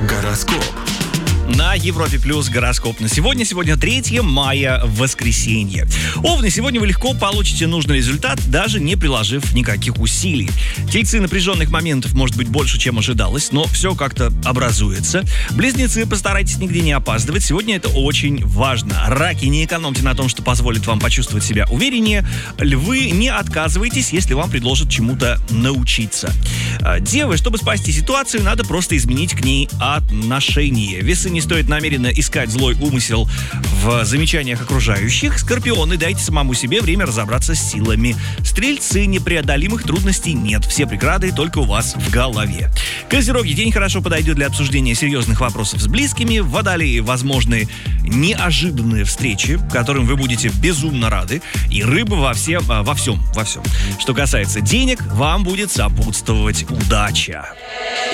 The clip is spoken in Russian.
Гороскоп. На Европе Плюс гороскоп на сегодня. Сегодня 3 мая, воскресенье. Овны, сегодня вы легко получите нужный результат, даже не приложив никаких усилий. Тельцы, напряженных моментов может быть больше, чем ожидалось, но все как-то образуется. Близнецы, постарайтесь нигде не опаздывать. Сегодня это очень важно. Раки, не экономьте на том, что позволит вам почувствовать себя увереннее. Львы, не отказывайтесь, если вам предложат чему-то научиться. Девы, чтобы спасти ситуацию, надо просто изменить к ней отношение. Весы, не стоит намеренно искать злой умысел в замечаниях окружающих. Скорпионы, дайте самому себе время разобраться с силами. Стрельцы, непреодолимых трудностей нет. Все преграды только у вас в голове. Козероги, день хорошо подойдет для обсуждения серьезных вопросов с близкими. Водолеи, возможны неожиданные встречи, которым вы будете безумно рады. И рыбы во всем. Что касается денег, вам будет сопутствовать удача.